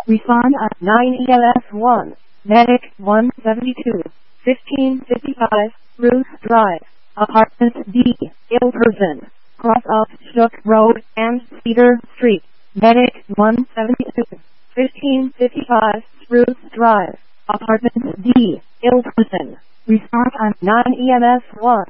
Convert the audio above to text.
Respond at 9 EMS 1. Medic 172. 1555. Bruce Drive. Apartment D. Ill person. Cross off Shook Road and Cedar Street. Medic 172. 1555. Spruce Drive. Apartment D. Ill person. Respond at 9 EMS 1.